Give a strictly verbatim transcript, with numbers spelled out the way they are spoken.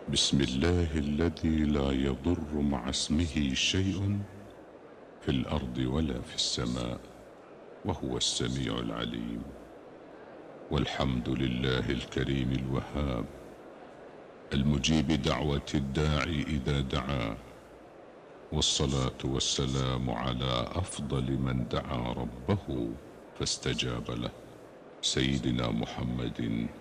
بسم الله الذي لا يضر مع اسمه شيء في الأرض ولا في السماء وهو السميع العليم. والحمد لله الكريم الوهاب المجيب دعوة الداعي إذا دعا، والصلاة والسلام على أفضل من دعا ربه فاستجاب له، سيدنا محمد